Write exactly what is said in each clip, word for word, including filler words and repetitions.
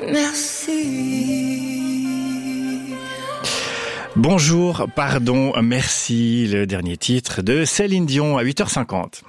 Merci. Bonjour, pardon, merci, le dernier titre de Céline Dion à huit heures cinquante.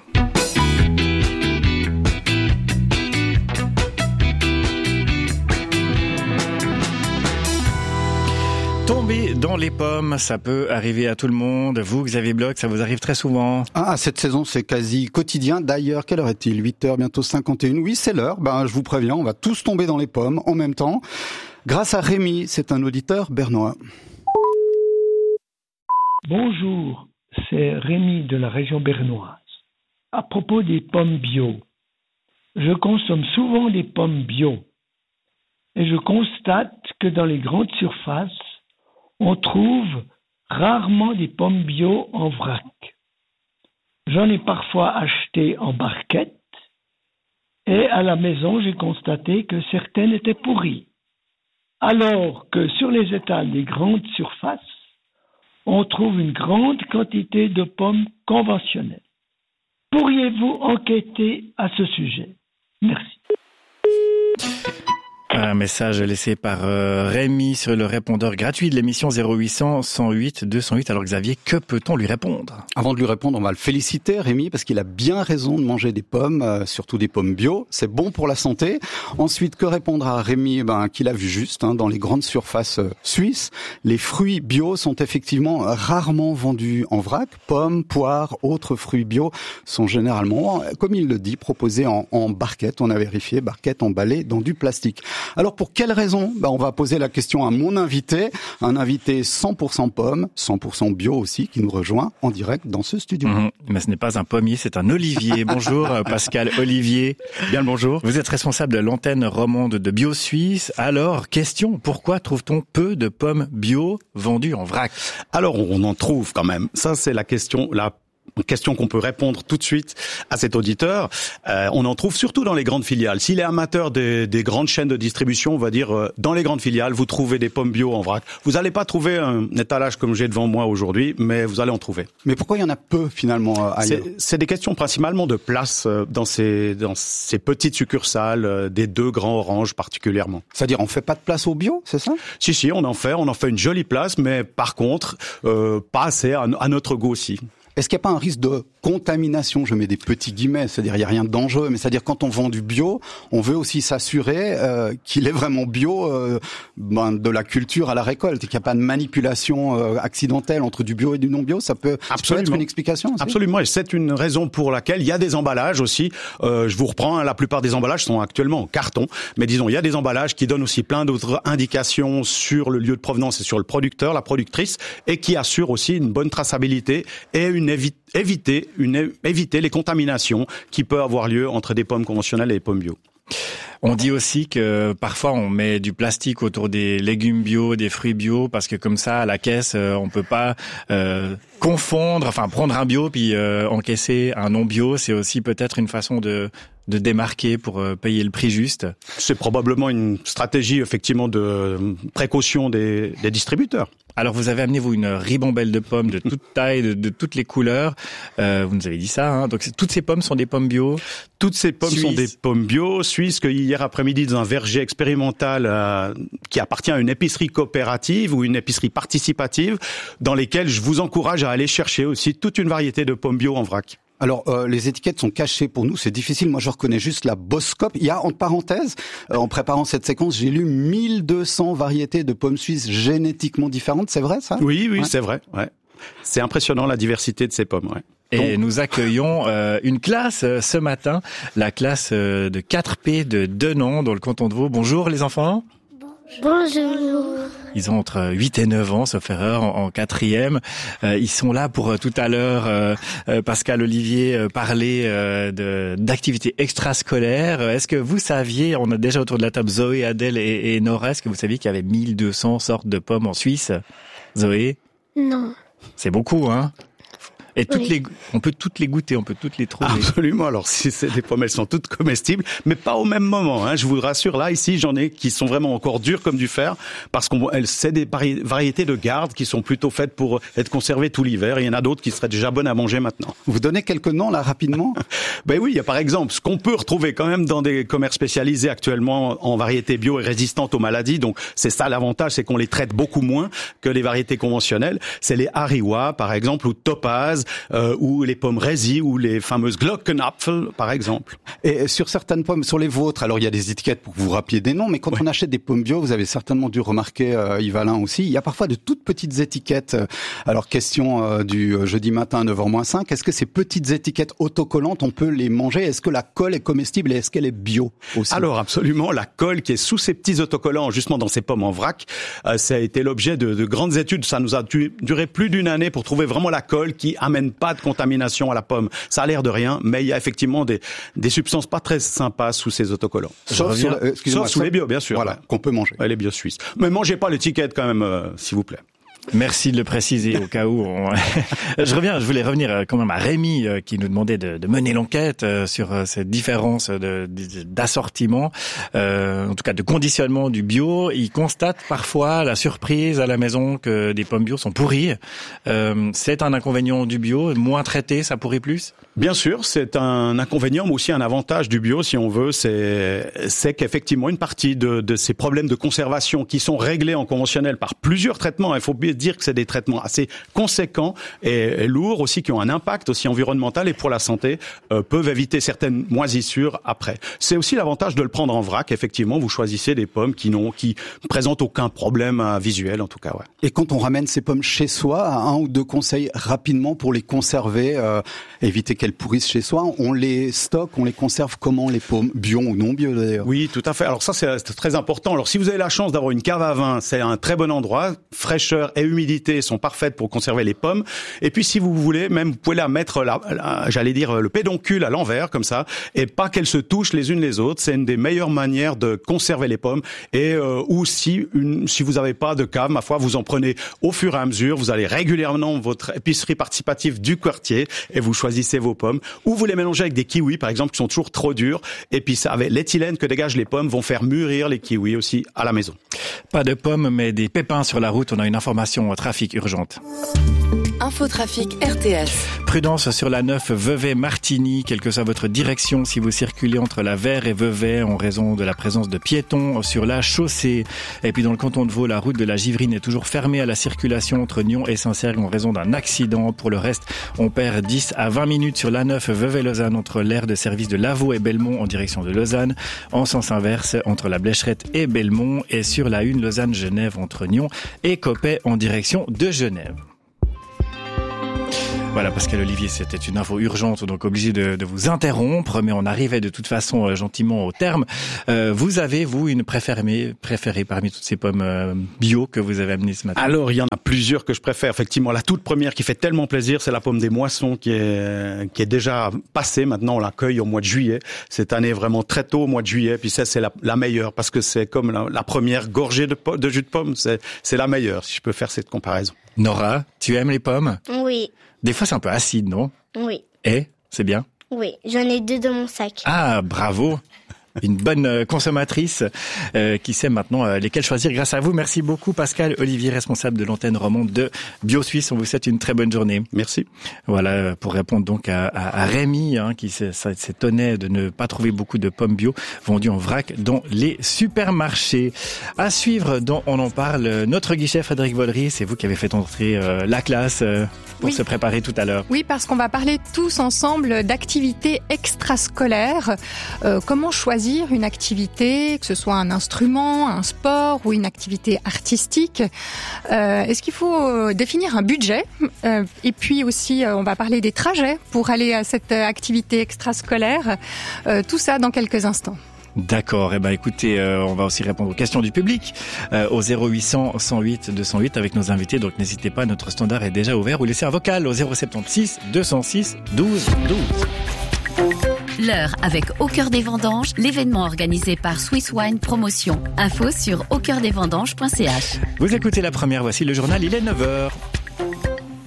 Tomber dans les pommes, ça peut arriver à tout le monde. Vous, Xavier Bloch, ça vous arrive très souvent? Ah, cette saison, c'est quasi quotidien. D'ailleurs, quelle heure est-il? huit heures, bientôt cinquante et une. Oui, c'est l'heure. Ben, je vous préviens, on va tous tomber dans les pommes en même temps. Grâce à Rémi, c'est un auditeur bernois. Bonjour, c'est Rémi de la région bernoise. À propos des pommes bio, je consomme souvent des pommes bio. Et je constate que dans les grandes surfaces, on trouve rarement des pommes bio en vrac. J'en ai parfois acheté en barquette et à la maison, j'ai constaté que certaines étaient pourries. Alors que sur les étals des grandes surfaces, on trouve une grande quantité de pommes conventionnelles. Pourriez-vous enquêter à ce sujet? Merci. Un message laissé par euh, Rémi sur le répondeur gratuit de l'émission zéro huit cents, cent huit, deux cent huit. Alors Xavier, que peut-on lui répondre? Avant de lui répondre, on va le féliciter, Rémi, parce qu'il a bien raison de manger des pommes, euh, surtout des pommes bio. C'est bon pour la santé. Ensuite, que répondre à Rémi? Ben, qu'il a vu juste, hein, dans les grandes surfaces euh, suisses, les fruits bio sont effectivement rarement vendus en vrac. Pommes, poires, autres fruits bio sont généralement, comme il le dit, proposés en, en barquette. On a vérifié, barquette emballée dans du plastique. Alors pour quelle raison? Ben on va poser la question à mon invité, un invité cent pour cent pommes, cent pour cent bio aussi, qui nous rejoint en direct dans ce studio. Mmh, mais ce n'est pas un pommier, c'est un olivier. Bonjour Pascal Olivier. Bien le bonjour. Vous êtes responsable de l'antenne romande de Bio Suisse. Alors, question, pourquoi trouve-t-on peu de pommes bio vendues en vrac? Alors on en trouve quand même. Ça c'est la question, la Une question qu'on peut répondre tout de suite à cet auditeur. Euh, on en trouve surtout dans les grandes filiales. S'il est amateur des, des grandes chaînes de distribution, on va dire euh, dans les grandes filiales, vous trouvez des pommes bio en vrac. Vous n'allez pas trouver un étalage comme j'ai devant moi aujourd'hui, mais vous allez en trouver. Mais pourquoi il y en a peu finalement ailleurs? C'est, c'est des questions principalement de place euh, dans ces dans ces petites succursales euh, des deux grands oranges particulièrement. C'est-à-dire on fait pas de place au bio, c'est ça? Si si, on en fait, on en fait une jolie place, mais par contre euh, pas assez à, à notre goût aussi. Est-ce qu'il n'y a pas un risque de contamination? Je mets des petits guillemets, c'est-à-dire il n'y a rien de dangereux, mais c'est-à-dire quand on vend du bio, on veut aussi s'assurer euh, qu'il est vraiment bio euh, ben, de la culture à la récolte, et qu'il n'y a pas de manipulation euh, accidentelle entre du bio et du non bio. Ça peut, ça peut être une explication aussi. Absolument, et c'est une raison pour laquelle il y a des emballages aussi. Euh, je vous reprends, hein, la plupart des emballages sont actuellement en carton, mais disons, il y a des emballages qui donnent aussi plein d'autres indications sur le lieu de provenance et sur le producteur, la productrice, et qui assurent aussi une bonne traçabilité et une Éviter, éviter, une, éviter les contaminations qui peuvent avoir lieu entre des pommes conventionnelles et des pommes bio. On dit aussi que parfois on met du plastique autour des légumes bio, des fruits bio, parce que comme ça, à la caisse, on peut pas euh, confondre, enfin prendre un bio puis euh, encaisser un non bio. C'est aussi peut-être une façon de de démarquer pour euh, payer le prix juste. C'est probablement une stratégie effectivement de précaution des, des distributeurs. Alors vous avez amené vous une ribambelle de pommes de toute taille, de, de toutes les couleurs. Euh, vous nous avez dit ça, hein. Donc toutes ces pommes sont des pommes bio. Toutes ces pommes Suisse. sont des pommes bio suisses que hier après-midi dans un verger expérimental euh, qui appartient à une épicerie coopérative ou une épicerie participative, dans lesquelles je vous encourage à aller chercher aussi toute une variété de pommes bio en vrac. Alors, euh, les étiquettes sont cachées pour nous, c'est difficile. Moi, je reconnais juste la Boskop. Il y a, entre parenthèses, euh, en préparant cette séquence, j'ai lu mille deux cents variétés de pommes suisses génétiquement différentes. C'est vrai, ça? Oui, oui, ouais. c'est vrai. Ouais. C'est impressionnant, la diversité de ces pommes. Ouais. Et Donc, nous accueillons euh, une classe euh, ce matin, la classe euh, de quatre P de Denon, dans le canton de Vaud. Bonjour les enfants. Bonjour. Ils ont entre huit et neuf ans, sauf erreur, en, en quatrième. Euh, ils sont là pour euh, tout à l'heure, euh, euh, Pascal Olivier, euh, parler euh, de, d'activités extrascolaires. Est-ce que vous saviez, on a déjà autour de la table Zoé, Adèle et, et Nora, est-ce que vous saviez qu'il y avait mille deux cents sortes de pommes en Suisse? Zoé? Non. C'est beaucoup, hein? Et toutes Oui. les, on peut toutes les goûter, on peut toutes les trouver. Absolument. Alors, si c'est des pommes, elles sont toutes comestibles, mais pas au même moment. Hein. Je vous rassure, là, ici, j'en ai qui sont vraiment encore dures comme du fer, parce qu'on, elles, c'est des vari- variétés de garde qui sont plutôt faites pour être conservées tout l'hiver. Il y en a d'autres qui seraient déjà bonnes à manger maintenant. Vous donnez quelques noms là rapidement? Ben oui, il y a par exemple ce qu'on peut retrouver quand même dans des commerces spécialisés actuellement en variétés bio et résistantes aux maladies. Donc, c'est ça l'avantage, c'est qu'on les traite beaucoup moins que les variétés conventionnelles. C'est les Hariwa, par exemple, ou Topaz, euh, ou les pommes Rési, ou les fameuses Glockenapfel, par exemple. Et sur certaines pommes, sur les vôtres, alors il y a des étiquettes pour que vous rappeliez des noms, mais quand Ouais. on achète des pommes bio, vous avez certainement dû remarquer, euh, Yves Alain aussi, il y a parfois de toutes petites étiquettes. Alors question euh, du jeudi matin à neuf heures moins cinq, est-ce que ces petites étiquettes autocollantes, on peut les manger? Est-ce que la colle est comestible et est-ce qu'elle est bio aussi? Alors absolument, la colle qui est sous ces petits autocollants, justement dans ces pommes en vrac, euh, ça a été l'objet de, de grandes études. Ça nous a du- duré plus d'une année pour trouver vraiment la colle qui amène pas de contamination à la pomme. Ça a l'air de rien, mais il y a effectivement des, des substances pas très sympas sous ces autocollants. Sauf, reviens- sur le- euh, excusez-moi, Sauf sous sauf- les bio, bien sûr. Voilà, Ouais. qu'on peut manger. Ouais, les bio suisses. Mais mangez pas l'étiquette quand même, euh, s'il vous plaît. Merci de le préciser au cas où. On... je reviens, je voulais revenir euh, quand même à Rémi euh, qui nous demandait de, de mener l'enquête euh, sur euh, cette différence de, de- d'assortiment, euh, en tout cas de conditionnement du bio. Il constate parfois la surprise à la maison que des pommes bio sont pourries. Euh, c'est un inconvénient du bio, moins traité, ça pourrit plus. Bien sûr, c'est un inconvénient, mais aussi un avantage du bio, si on veut, c'est, c'est qu'effectivement, une partie de, de ces problèmes de conservation qui sont réglés en conventionnel par plusieurs traitements, il faut bien dire que c'est des traitements assez conséquents et, et lourds aussi, qui ont un impact aussi environnemental et pour la santé, euh, peuvent éviter certaines moisissures après. C'est aussi l'avantage de le prendre en vrac, effectivement, vous choisissez des pommes qui n'ont, qui présentent aucun problème euh, visuel, en tout cas, ouais. Et quand on ramène ces pommes chez soi, un ou deux conseils rapidement pour les conserver, euh, éviter qu'elles pourrissent chez soi. On les stocke, on les conserve comment, les pommes bio ou non bio d'ailleurs? Oui, tout à fait. Alors ça, c'est c'est très important. Alors si vous avez la chance d'avoir une cave à vin, c'est un très bon endroit. Fraîcheur et humidité sont parfaites pour conserver les pommes. Et puis si vous voulez, même vous pouvez la mettre, la, la- j'allais dire, le pédoncule à l'envers, comme ça, et pas qu'elles se touchent les unes les autres. C'est une des meilleures manières de conserver les pommes. Et euh, ou si, une, si vous n'avez pas de cave, ma foi, vous en prenez au fur et à mesure. Vous allez régulièrement votre épicerie participative du quartier et vous choisissez vos pommes. Ou vous les mélangez avec des kiwis, par exemple, qui sont toujours trop durs. Et puis ça, avec l'éthylène que dégagent les pommes, vont faire mûrir les kiwis aussi à la maison. Pas de pommes, mais des pépins sur la route. On a une information euh, trafic urgente. Infotrafic R T S. Prudence sur la neuf Vevey-Martigny, quelle que soit votre direction, si vous circulez entre la Vert et Vevey en raison de la présence de piétons sur la chaussée. Et puis dans le canton de Vaud, la route de la Givrine est toujours fermée à la circulation entre Nyon et Saint-Cergue en raison d'un accident. Pour le reste, on perd dix à vingt minutes sur la neuf Vevey-Lausanne entre l'aire de service de Lavaux et Belmont en direction de Lausanne, en sens inverse entre la Blécherette et Belmont, et sur la une Lausanne-Genève entre Nyon et Coppet en direction de Genève. Voilà, Pascal Olivier, c'était une info urgente, donc obligé de, de vous interrompre, mais on arrivait de toute façon euh, gentiment au terme. Euh, vous avez, vous, une préférée, préférée parmi toutes ces pommes euh, bio que vous avez amenées ce matin? Alors, il y en a plusieurs que je préfère. Effectivement, la toute première qui fait tellement plaisir, c'est la pomme des moissons qui est, qui est déjà passée. Maintenant, on l'accueille au mois de juillet. Cette année, vraiment très tôt au mois de juillet. Puis ça, c'est la, la meilleure parce que c'est comme la, la première gorgée de, po- de jus de pomme. C'est, c'est la meilleure, si je peux faire cette comparaison. Nora, tu aimes les pommes? Oui, Des fois, c'est un peu acide, non? oui, Eh, c'est bien. oui. J'en ai deux dans mon sac. Ah, bravo! Une bonne euh, consommatrice euh, qui sait maintenant euh, lesquelles choisir grâce à vous. Merci beaucoup Pascal Olivier, responsable de l'antenne romande de Bio Suisse. On vous souhaite une très bonne journée. Merci. Voilà, euh, pour répondre donc à, à, à Rémi, hein, qui s'est- ça- s'étonnait de ne pas trouver beaucoup de pommes bio vendues en vrac dans les supermarchés. À suivre dans On en parle, euh, notre guichet Frédéric Vollery, c'est vous qui avez fait entrer euh, la classe euh, pour Oui. se préparer tout à l'heure. Oui, parce qu'on va parler tous ensemble d'activités extrascolaires. Euh, comment choisir une activité, que ce soit un instrument, un sport ou une activité artistique. Euh, est-ce qu'il faut euh, définir un budget? Euh, Et puis aussi, euh, on va parler des trajets pour aller à cette euh, activité extrascolaire. Euh, tout ça dans quelques instants. D'accord. Eh ben, écoutez, euh, on va aussi répondre aux questions du public euh, au zéro huit cents cent huit deux cent huit avec nos invités. Donc, n'hésitez pas, notre standard est déjà ouvert. Ou laissez un vocal au zéro sept six deux zéro six douze douze. L'heure avec Au Cœur des Vendanges, l'événement organisé par Swiss Wine Promotion. Info sur au cœur des vendanges point c h. Vous écoutez la première. Voici le journal. Il est neuf heures.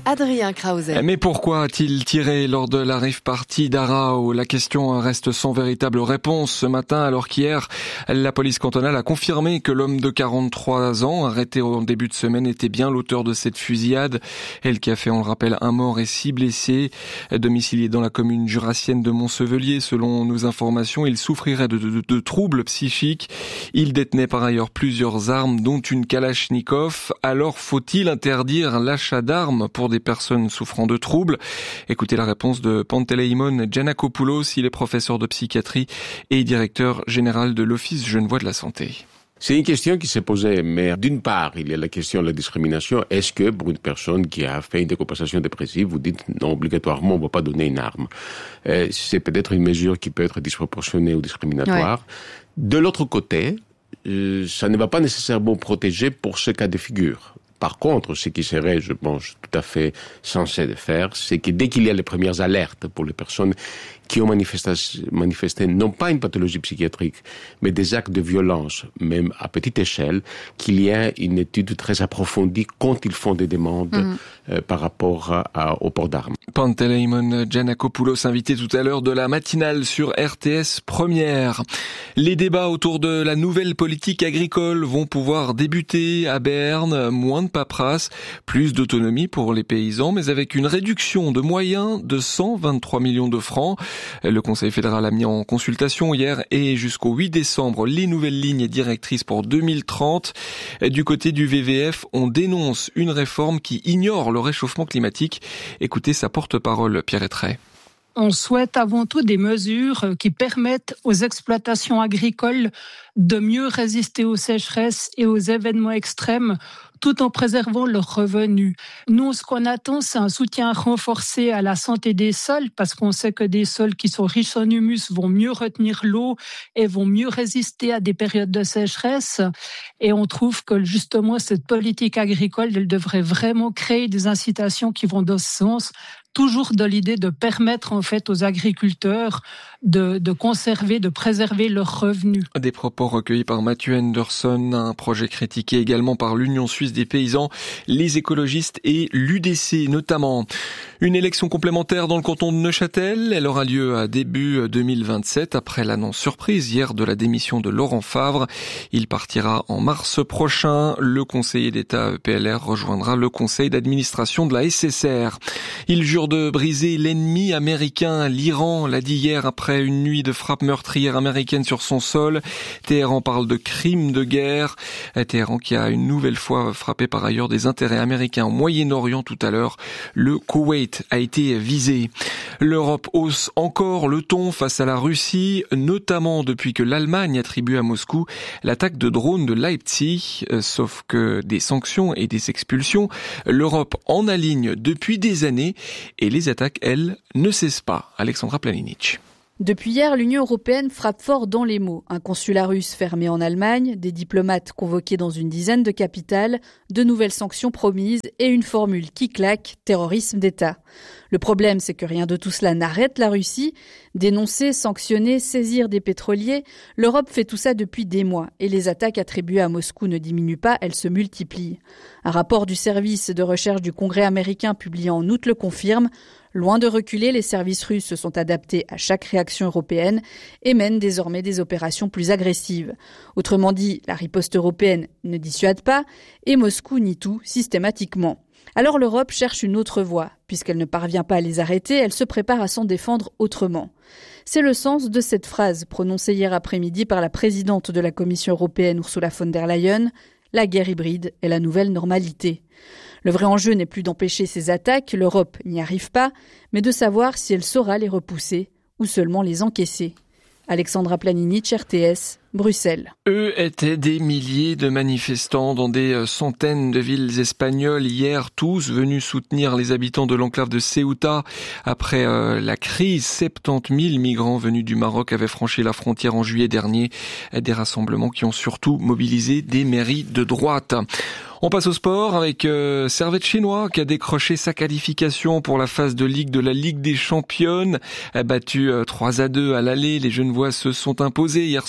Adrien Krause. Mais pourquoi a-t-il tiré lors de la rave party d'Arao? La question reste sans véritable réponse ce matin, alors qu'hier, la police cantonale a confirmé que l'homme de quarante-trois ans, arrêté en début de semaine, était bien l'auteur de cette fusillade. Elle qui a fait, on le rappelle, un mort et six blessés. Domicilié dans la commune jurassienne de Montsevelier, selon nos informations, il souffrirait de, de, de troubles psychiques. Il détenait par ailleurs plusieurs armes, dont une Kalachnikov. Alors faut-il interdire l'achat d'armes pour des personnes souffrant de troubles? Écoutez la réponse de Panteleimon Giannakopoulos, il est professeur de psychiatrie et directeur général de l'Office genevois de la santé. C'est une question qui s'est posée, mais d'une part, il y a la question de la discrimination. Est-ce que pour une personne qui a fait une décompensation dépressive, vous dites non, obligatoirement, on ne va pas donner une arme? euh, C'est peut-être une mesure qui peut être disproportionnée ou discriminatoire. Ouais. De l'autre côté, euh, ça ne va pas nécessairement protéger pour ce cas de figure. Par contre, ce qui serait, je pense, tout à fait censé de faire, c'est que dès qu'il y a les premières alertes pour les personnes qui ont manifesté, manifesté non pas une pathologie psychiatrique, mais des actes de violence, même à petite échelle, qu'il y ait une étude très approfondie quand ils font des demandes mmh. euh, par rapport à, à, au port d'armes. Panteleimon Giannakopoulos, invité tout à l'heure de la matinale sur R T S Première. Les débats autour de la nouvelle politique agricole vont pouvoir débuter à Berne. Moins de paperasse, plus d'autonomie pour les paysans, mais avec une réduction de moyens de cent vingt-trois millions de francs. Le Conseil fédéral a mis en consultation hier et jusqu'au huit décembre les nouvelles lignes directrices pour deux mille trente. Du côté du V V F, on dénonce une réforme qui ignore le réchauffement climatique. Écoutez sa porte-parole, Pierre Ettray. On souhaite avant tout des mesures qui permettent aux exploitations agricoles de mieux résister aux sécheresses et aux événements extrêmes tout en préservant leurs revenus. Nous, ce qu'on attend, c'est un soutien renforcé à la santé des sols, parce qu'on sait que des sols qui sont riches en humus vont mieux retenir l'eau et vont mieux résister à des périodes de sécheresse. Et on trouve que justement, cette politique agricole, elle devrait vraiment créer des incitations qui vont dans ce sens, toujours dans l'idée de permettre en fait aux agriculteurs de, de conserver, de préserver leurs revenus. Des propos recueillis par Mathieu Henderson, un projet critiqué également par l'Union suisse des paysans, les écologistes et l'U D C notamment. Une élection complémentaire dans le canton de Neuchâtel, elle aura lieu à début deux mille vingt-sept après l'annonce surprise hier de la démission de Laurent Favre. Il partira en mars prochain. Le conseiller d'État P L R rejoindra le conseil d'administration de la S S R. Il jure de briser l'ennemi américain. L'Iran l'a dit hier après une nuit de frappes meurtrières américaines sur son sol. Téhéran parle de crimes de guerre. Téhéran qui a une nouvelle fois frappé par ailleurs des intérêts américains au Moyen-Orient tout à l'heure. Le Koweït a été visé. L'Europe hausse encore le ton face à la Russie, notamment depuis que l'Allemagne attribue à Moscou l'attaque de drones de Leipzig. Sauf que des sanctions et des expulsions, l'Europe en aligne depuis des années et les attaques, elles, ne cessent pas. Alexandra Planinic. Depuis hier, l'Union européenne frappe fort dans les mots. Un consulat russe fermé en Allemagne, des diplomates convoqués dans une dizaine de capitales, de nouvelles sanctions promises et une formule qui claque, terrorisme d'État. Le problème, c'est que rien de tout cela n'arrête la Russie. Dénoncer, sanctionner, saisir des pétroliers, l'Europe fait tout ça depuis des mois. Et les attaques attribuées à Moscou ne diminuent pas, elles se multiplient. Un rapport du service de recherche du Congrès américain publié en août le confirme. Loin de reculer, les services russes se sont adaptés à chaque réaction européenne et mènent désormais des opérations plus agressives. Autrement dit, la riposte européenne ne dissuade pas et Moscou nie tout systématiquement. Alors l'Europe cherche une autre voie. Puisqu'elle ne parvient pas à les arrêter, elle se prépare à s'en défendre autrement. C'est le sens de cette phrase prononcée hier après-midi par la présidente de la Commission européenne Ursula von der Leyen. La guerre hybride est la nouvelle normalité. Le vrai enjeu n'est plus d'empêcher ces attaques, l'Europe n'y arrive pas, mais de savoir si elle saura les repousser ou seulement les encaisser. Alexandra Planinic, R T S, Bruxelles. Eux étaient des milliers de manifestants dans des centaines de villes espagnoles hier, tous venus soutenir les habitants de l'enclave de Ceuta. Après euh, la crise, soixante-dix mille migrants venus du Maroc avaient franchi la frontière en juillet dernier. Des rassemblements qui ont surtout mobilisé des mairies de droite. On passe au sport avec euh, Servette chinois qui a décroché sa qualification pour la phase de Ligue de la Ligue des Championnes. Battu euh, trois à deux à l'aller, les Genevois se sont imposés hier soir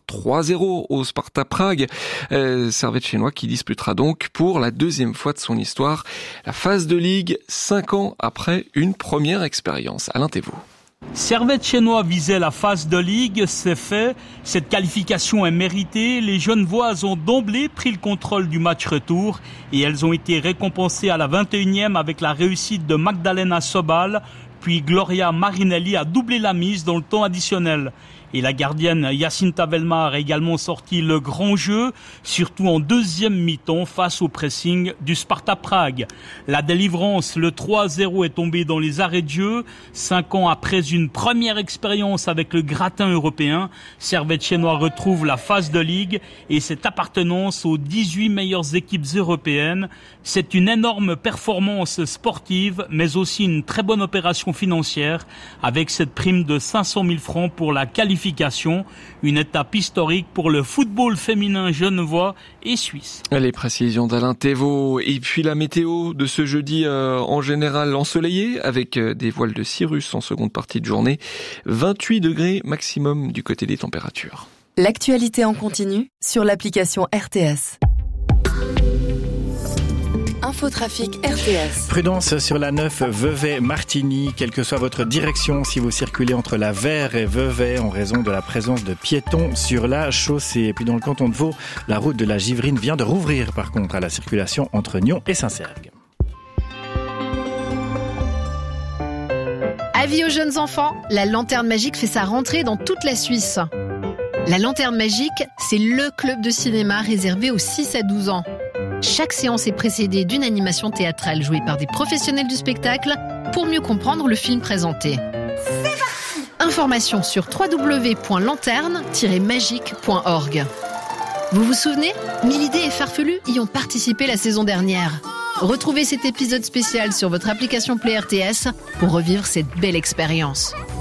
trois zéro au Sparta Prague. Euh, Servette Chénois qui disputera donc pour la deuxième fois de son histoire la phase de Ligue, cinq ans après une première expérience. Alain Thévaux. Servette Chénois visait la phase de Ligue, c'est fait. Cette qualification est méritée. Les Genevoises ont d'emblée pris le contrôle du match retour et elles ont été récompensées à la vingt et unième avec la réussite de Magdalena Sobal. Puis Gloria Marinelli a doublé la mise dans le temps additionnel. Et la gardienne Jacinta Velmar a également sorti le grand jeu, surtout en deuxième mi-temps face au pressing du Sparta Prague. La délivrance, le trois zéro est tombé dans les arrêts de jeu. Cinq ans après une première expérience avec le gratin européen, Servette Chénois retrouve la phase de Ligue et cette appartenance aux dix-huit meilleures équipes européennes. C'est une énorme performance sportive, mais aussi une très bonne opération financière avec cette prime de cinq cent mille francs pour la qualification. Une étape historique pour le football féminin genevois et suisse. Les précisions d'Alain Thévaux. Et puis la météo de ce jeudi euh, en général ensoleillé avec euh, des voiles de cirrus en seconde partie de journée. vingt-huit degrés maximum du côté des températures. L'actualité en continu sur l'application R T S. Infotrafic R T S. Prudence sur la neuf Vevey-Martigny, quelle que soit votre direction, si vous circulez entre la Vert et Vevey en raison de la présence de piétons sur la chaussée. Et puis dans le canton de Vaud, la route de la Givrine vient de rouvrir par contre à la circulation entre Nyon et Saint-Cergue. Avis aux jeunes enfants, la Lanterne Magique fait sa rentrée dans toute la Suisse. La Lanterne Magique, c'est le club de cinéma réservé aux six à douze ans. Chaque séance est précédée d'une animation théâtrale jouée par des professionnels du spectacle pour mieux comprendre le film présenté. C'est parti ! Informations sur w w w point lanterne tiret magique point org. Vous vous souvenez ? Mille idées et farfelus y ont participé la saison dernière. Retrouvez cet épisode spécial sur votre application Play R T S pour revivre cette belle expérience.